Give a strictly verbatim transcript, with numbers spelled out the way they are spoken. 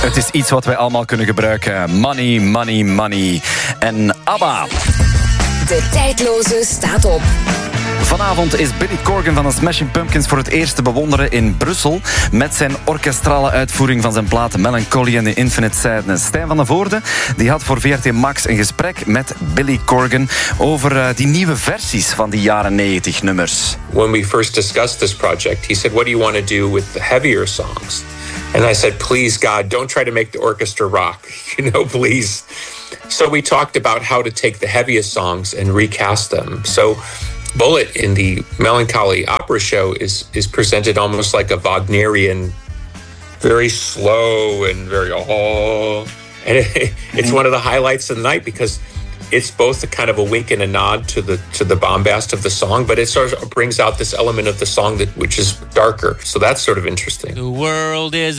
Het is iets wat wij allemaal kunnen gebruiken. Money, money, money. En ABBA. De tijdloze staat op. Vanavond is Billy Corgan van de Smashing Pumpkins voor het eerst te bewonderen in Brussel met zijn orkestrale uitvoering van zijn platen Melancholy and the Infinite Sadness. Stijn van der Voorde die had voor V R T Max een gesprek met Billy Corgan over uh, die nieuwe versies van die jaren negentig nummers. When we first discussed this project, he said, what do you want to do with the heavier songs? And I said, please, God, don't try to make the orchestra rock, you know, please. So we talked about how to take the heaviest songs and recast them. So Bullet in the Melancholy opera show is is presented almost like a Wagnerian, very slow and very oh, and it, it's one of the highlights of the night because it's both a kind of a wink and a nod to the to the bombast of the song, but it sort of brings out this element of the song that which is darker. So that's sort of interesting. The world is